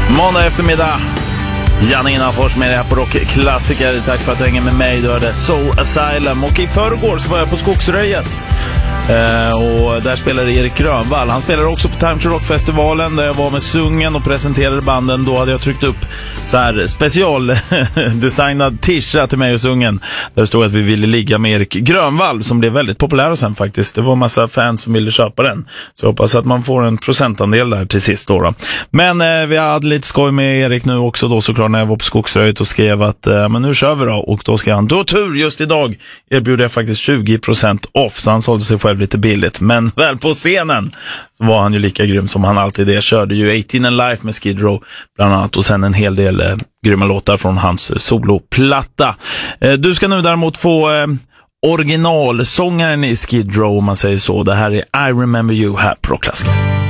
Måndag eftermiddag. Janina Fors med här på Rockklassiker. Tack för att du hänger med mig. Du hörde Soul Asylum. Och i förrgår så var jag på Skogsröjet. Och där spelade Erik Grönvall. Han spelade också på Time to Rock-festivalen där jag var med Sungen och presenterade banden. Då hade jag tryckt upp så här specialdesignad t-shirt till mig och Sungen. Där det stod att vi ville ligga med Erik Grönvall, som blev väldigt populär sen faktiskt. Det var en massa fans som ville köpa den. Så jag hoppas att man får en procentandel där till sist då. Men vi hade lite skoj med Erik nu också då, såklart, när jag var på Skogsröjet och skrev att men nu kör vi då. Och då skrev han, då tur, just idag erbjuder jag faktiskt 20% off. Så han sålde sig själv lite billigt. Men väl på scenen så var han ju lika grym som han alltid är. Körde ju 18 and Life med Skid Row bland annat. Och sen en hel del grymma låtar från hans soloplatta. Du ska nu däremot få originalsångaren i Skid Row, om man säger så. Det här är I Remember You här på Rockklassiker.